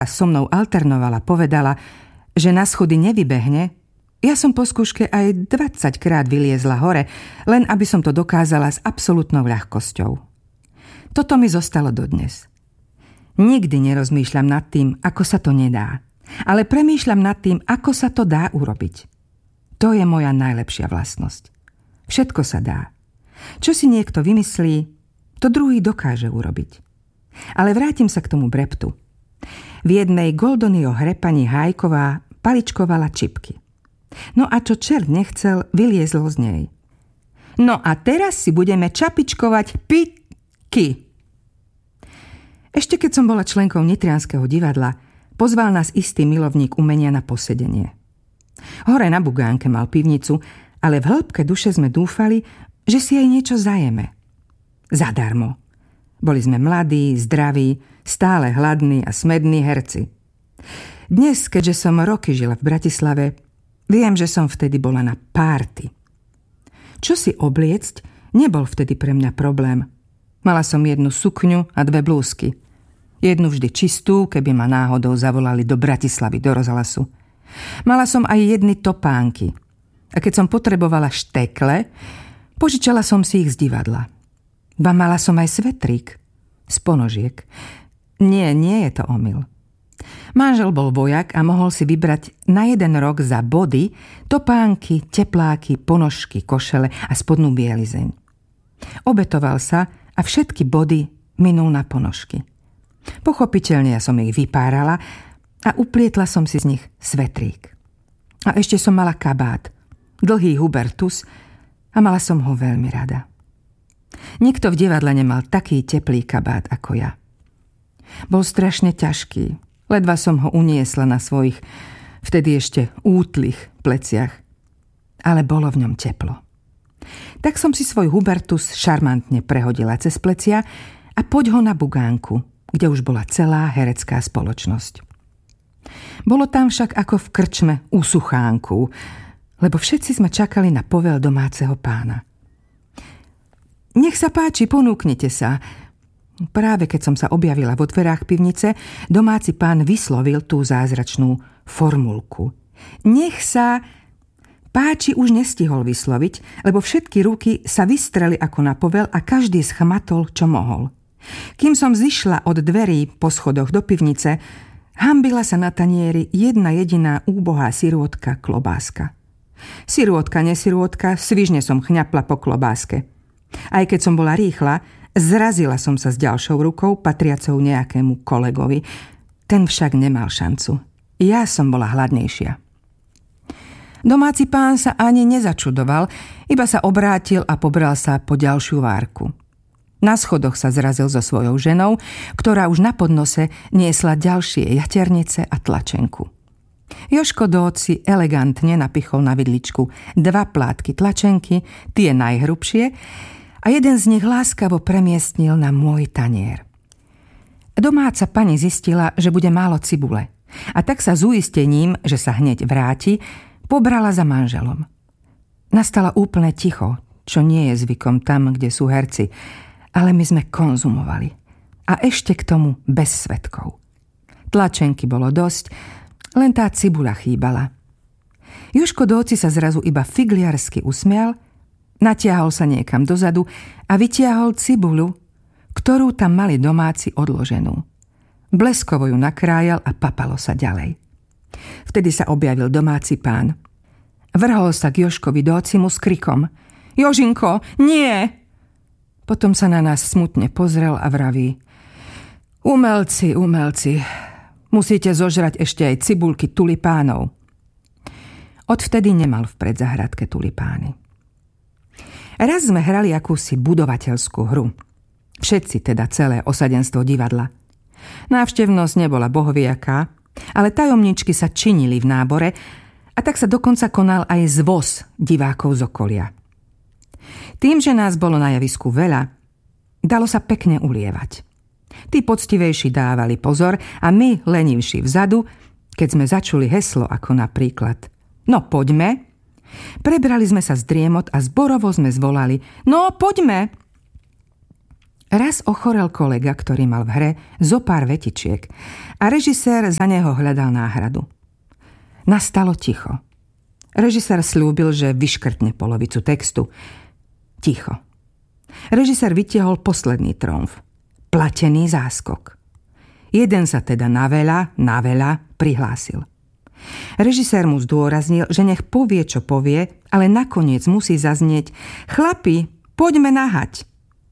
so mnou alternovala, povedala, že na schody nevybehne, ja som po skúške aj 20 krát vyliezla hore, len aby som to dokázala s absolútnou ľahkosťou. Toto mi zostalo dodnes. Nikdy nerozmýšľam nad tým, ako sa to nedá, ale premýšľam nad tým, ako sa to dá urobiť. To je moja najlepšia vlastnosť. Všetko sa dá. Čo si niekto vymyslí, to druhý dokáže urobiť. Ale vrátim sa k tomu breptu. V jednej Goldonyho hre pani Hájková paličkovala čipky. No a čo čert nechcel, vyliezlo z nej. No a teraz si budeme čapičkovať piky. Ešte keď som bola členkou Nitrianskeho divadla, pozval nás istý milovník umenia na posedenie. Hore na Bugánke mal pivnicu, ale v hĺbke duše sme dúfali, že si jej niečo zajeme. Zadarmo. Boli sme mladí, zdraví, stále hladní a smední herci. Dnes, keďže som roky žila v Bratislave, viem, že som vtedy bola na párty. Čo si obliecť, nebol vtedy pre mňa problém. Mala som jednu sukňu a 2 blúzky. Jednu vždy čistú, keby ma náhodou zavolali do Bratislavy, do rozhlasu. Mala som aj jedny topánky. A keď som potrebovala štekle, požičala som si ich z divadla. Ba mala som aj svetrík z ponožiek. Nie je to omyl. Manžel bol vojak a mohol si vybrať na 1 rok za body, topánky, tepláky, ponožky, košele a spodnú bielizeň. Obetoval sa a všetky body minul na ponožky. Pochopiteľne ja som ich vypárala a uplietla som si z nich svetrík. A ešte som mala kabát, dlhý hubertus a mala som ho veľmi rada. Nikto v divadle nemal taký teplý kabát ako ja. Bol strašne ťažký, ledva som ho uniesla na svojich vtedy ešte útlých pleciach, ale bolo v ňom teplo. Tak som si svoj hubertus šarmantne prehodila cez plecia a poď ho na Bugánku, kde už bola celá herecká spoločnosť. Bolo tam však ako v krčme u Suchánku, lebo všetci sme čakali na povel domáceho pána. Nech sa páči, ponúknite sa. Práve keď som sa objavila vo dverách pivnice, domáci pán vyslovil tú zázračnú formulku. Nech sa páči už nestihol vysloviť, lebo všetky ruky sa vystreli ako na povel a každý schmatol, čo mohol. Kým som zišla od dverí po schodoch do pivnice, hambila sa na tanieri jedna jediná úbohá sirôtka klobáska. Sirôtka, nesirôtka, svižne som chňapla po klobáske. Aj keď som bola rýchla, zrazila som sa s ďalšou rukou, patriacou nejakému kolegovi. Ten však nemal šancu. Ja som bola hladnejšia. Domáci pán sa ani nezačudoval, iba sa obrátil a pobral sa po ďalšiu várku. Na schodoch sa zrazil so svojou ženou, ktorá už na podnose niesla ďalšie jaternice a tlačenku. Jožko Dóci elegantne napichol na vidličku 2 plátky tlačenky, tie najhrubšie, a jeden z nich láskavo premiestnil na môj tanier. Domáca pani zistila, že bude málo cibule, a tak sa s uistením, že sa hneď vráti, pobrala za manželom. Nastala úplne ticho, čo nie je zvykom tam, kde sú herci, ale my sme konzumovali. A ešte k tomu bez svedkov. Tlačenky bolo dosť, len tá cibula chýbala. Jožko Dóci sa zrazu iba figliarsky usmial, natiahol sa niekam dozadu a vytiahol cibuľu, ktorú tam mali domáci odloženú. Bleskovo ju nakrájal a papalo sa ďalej. Vtedy sa objavil domáci pán. Vrhol sa k Jožkovi Dócimu s krikom: Jožinko, nie! Potom sa na nás smutne pozrel a vraví: Umelci, musíte zožrať ešte aj cibulky tulipánov. Odvtedy nemal v predzahradke tulipány. Raz sme hrali akúsi budovateľskú hru. Všetci, teda celé osadenstvo divadla. Návštevnosť nebola bohviaká, ale tajomničky sa činili v nábore a tak sa dokonca konal aj zvoz divákov z okolia. Tým, že nás bolo na javisku veľa, dalo sa pekne ulievať. Tí poctivejší dávali pozor a my, lenivší vzadu, keď sme začuli heslo ako napríklad No poďme, prebrali sme sa z driemot a zborovo sme zvolali No poďme. Raz ochorel kolega, ktorý mal v hre zo pár vetičiek a režisér za neho hľadal náhradu. Nastalo ticho. Režisér slúbil, že vyškrtne polovicu textu. Ticho. Režisér vytiahol posledný tromf. Platený záskok. Jeden sa teda na veľa prihlásil. Režisér mu zdôraznil, že nech povie, čo povie, ale nakoniec musí zaznieť: chlapi, poďme nahať.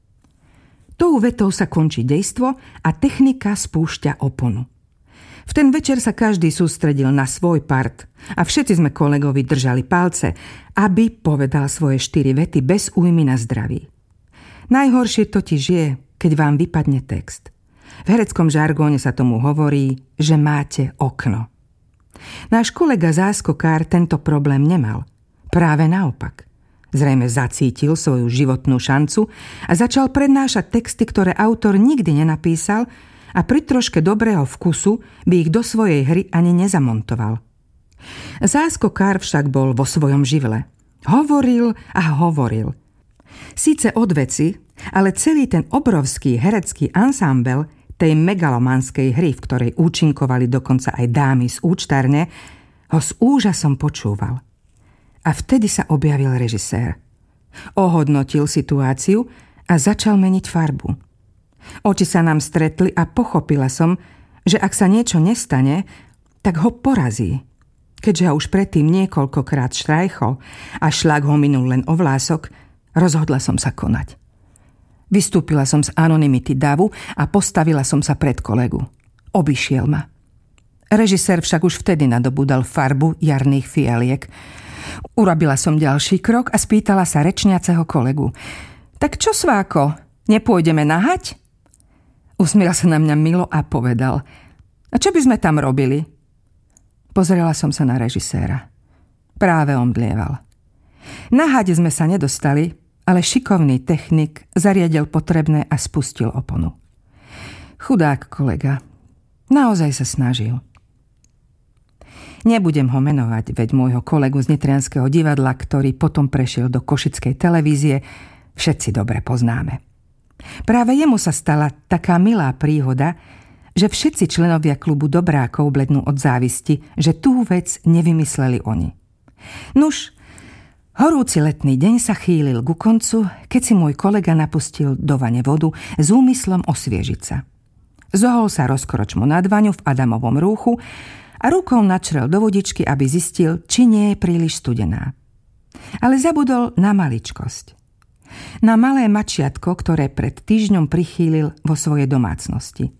Tou vetou sa končí dejstvo a technika spúšťa oponu. V ten večer sa každý sústredil na svoj part a všetci sme kolegovi držali palce, aby povedal svoje 4 vety bez újmy na zdraví. Najhoršie totiž je, keď vám vypadne text. V hereckom žargóne sa tomu hovorí, že máte okno. Náš kolega záskokár tento problém nemal. Práve naopak. Zrejme zacítil svoju životnú šancu a začal prednášať texty, ktoré autor nikdy nenapísal a pri troške dobrého vkusu by ich do svojej hry ani nezamontoval. Záskokár však bol vo svojom živle. Hovoril a hovoril. Síce od veci, ale celý ten obrovský herecký ansámbel tej megalomanskej hry, v ktorej účinkovali dokonca aj dámy z účtárne, ho s úžasom počúval. A vtedy sa objavil režisér. Ohodnotil situáciu a začal meniť farbu. Oči sa nám stretli a pochopila som, že ak sa niečo nestane, tak ho porazí. Keďže ho už predtým niekoľkokrát štrajchol a šľak ho minul len o vlások, rozhodla som sa konať. Vystúpila som z anonymity davu a postavila som sa pred kolegu. Obišiel ma. Režisér však už vtedy nadobúdal farbu jarných fialiek. Urobila som ďalší krok a spýtala sa rečniaceho kolegu: tak čo, sváko, nepôjdeme nahať? Usmiel sa na mňa milo a povedal: a čo by sme tam robili? Pozrela som sa na režiséra. Práve omdlieval. Nahať sme sa nedostali, ale šikovný technik zariadil potrebné a spustil oponu. Chudák kolega. Naozaj sa snažil. Nebudem ho menovať, veď môjho kolegu z Nitrianskeho divadla, ktorý potom prešiel do košickej televízie, všetci dobre poznáme. Práve jemu sa stala taká milá príhoda, že všetci členovia klubu dobrákov blednú od závisti, že tú vec nevymysleli oni. Nuž, horúci letný deň sa chýlil ku koncu, keď si môj kolega napustil do vane vodu s úmyslom osviežiť sa. Zohol sa rozkročmo nad vaňu v Adamovom rúchu a rukou načrel do vodičky, aby zistil, či nie je príliš studená. Ale zabudol na maličkosť. Na malé mačiatko, ktoré pred týždňom prichýlil vo svojej domácnosti.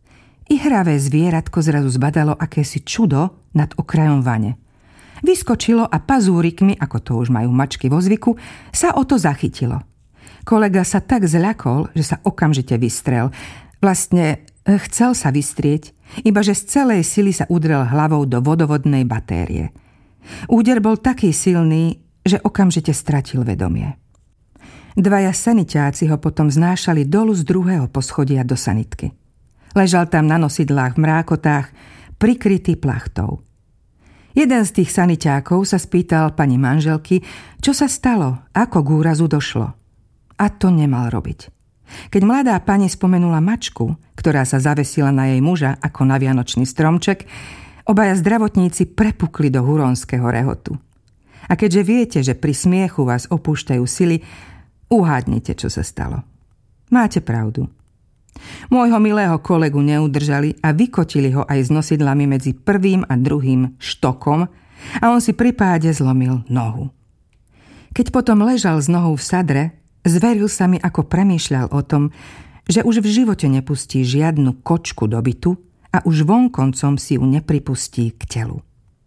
Ihravé zvieratko zrazu zbadalo akési čudo nad okrajom vane. Vyskočilo a pazúrikmi, ako to už majú mačky vo zvyku, sa o to zachytilo. Kolega sa tak zľakol, že sa okamžite vystrel. Vlastne chcel sa vystrieť, ibaže z celej sily sa udrel hlavou do vodovodnej batérie. Úder bol taký silný, že okamžite stratil vedomie. Dvaja saniťáci ho potom znášali dolu z 2. poschodia do sanitky. Ležal tam na nosidlách v mrákotách, prikrytý plachtou. Jeden z tých saniťákov sa spýtal pani manželky, čo sa stalo, ako k úrazu došlo. A to nemal robiť. Keď mladá pani spomenula mačku, ktorá sa zavesila na jej muža ako na vianočný stromček, obaja zdravotníci prepukli do huronského rehotu. A keďže viete, že pri smiechu vás opúšťajú sily, uhádnite, čo sa stalo. Máte pravdu. Môjho milého kolegu neudržali a vykotili ho aj s nosidlami medzi prvým a druhým štokom a on si pri páde zlomil nohu. Keď potom ležal s nohou v sadre, zveril sa mi, ako premýšľal o tom, že už v živote nepustí žiadnu kočku do bytu a už vonkoncom si ju nepripustí k telu.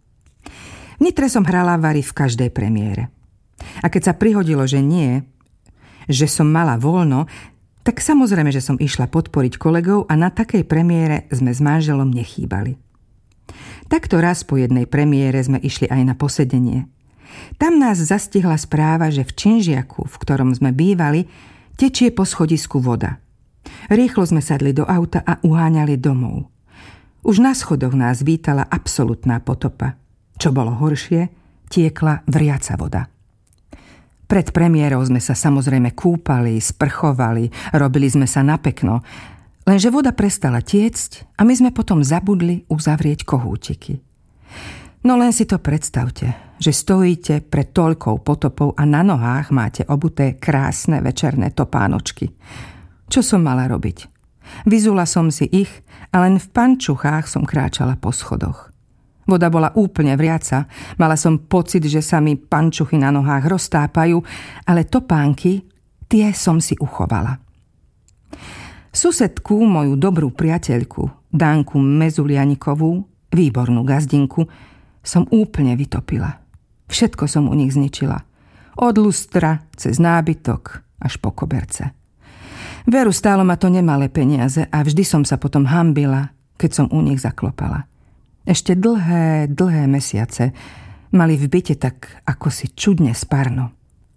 V Nitre som hrala vary v každej premiére. A keď sa prihodilo, že nie, že som mala voľno, tak samozrejme, že som išla podporiť kolegov a na takej premiére sme s manželom nechýbali. Takto raz po jednej premiére sme išli aj na posedenie. Tam nás zastihla správa, že v činžiaku, v ktorom sme bývali, tečie po schodisku voda. Rýchlo sme sadli do auta a uháňali domov. Už na schodoch nás vítala absolútna potopa. Čo bolo horšie, tiekla vriaca voda. Pred premiérou sme sa samozrejme kúpali, sprchovali, robili sme sa na pekno. Lenže voda prestala tiecť a my sme potom zabudli uzavrieť kohútiky. No len si to predstavte, že stojíte pred toľkou potopou a na nohách máte obuté krásne večerné topánočky. Čo som mala robiť? Vyzula som si ich a len v pančuchách som kráčala po schodoch. Voda bola úplne vriaca, mala som pocit, že sa mi pančuchy na nohách roztápajú, ale topánky, tie som si uchovala. Susedku, moju dobrú priateľku, Danku Mezulianikovú, výbornú gazdinku, som úplne vytopila. Všetko som u nich zničila. Od lustra, cez nábytok, až po koberce. Veru, stálo ma to nemalé peniaze a vždy som sa potom hanbila, keď som u nich zaklopala. Ešte dlhé mesiace mali v byte tak ako si čudne spárno.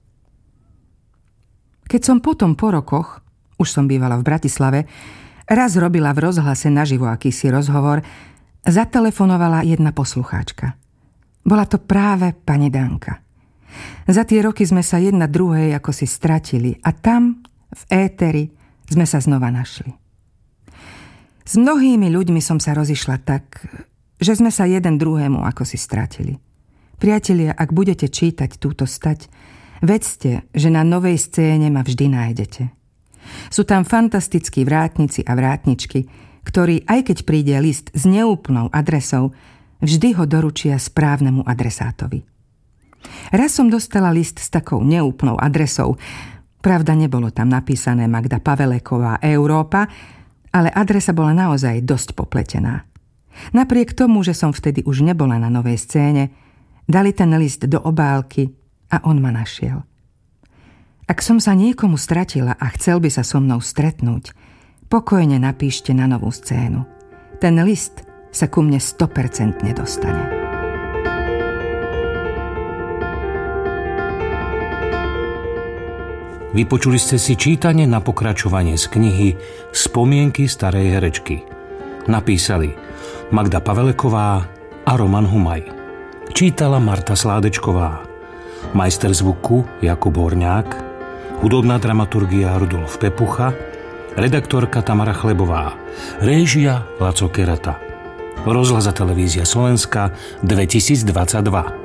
Keď som potom po rokoch, už som bývala v Bratislave, raz robila v rozhlase naživo akýsi rozhovor, zatelefonovala jedna poslucháčka. Bola to práve pani Danka. Za tie roky sme sa jedna druhej ako si stratili a tam, v éteri, sme sa znova našli. S mnohými ľuďmi som sa rozišla tak, že sme sa jeden druhému ako si stratili. Priatelia, ak budete čítať túto stať, vedzte, že na Novej scéne ma vždy nájdete. Sú tam fantastickí vrátnici a vrátničky, ktorí, aj keď príde list s neúplnou adresou, vždy ho doručia správnemu adresátovi. Raz som dostala list s takou neúplnou adresou. Pravda, nebolo tam napísané Magda Paveleková, Európa, ale adresa bola naozaj dosť popletená. Napriek tomu, že som vtedy už nebola na Novej scéne, dali ten list do obálky a on ma našiel. Ak som sa niekomu stratila a chcel by sa so mnou stretnúť, pokojne napíšte na Novú scénu. Ten list sa ku mne 100% dostane. Vypočuli ste si čítanie na pokračovanie z knihy Spomienky starej herečky. Napísali Magda Paveleková a Roman Humaj. Čítala Marta Sládečková. Majster zvuku Jakub Horňák. Hudobná dramaturgia Rudolf Pepucha. Redaktorka Tamara Chlebová. Réžia Laco Kerata. Rozhlas a televízia Slovenska 2022.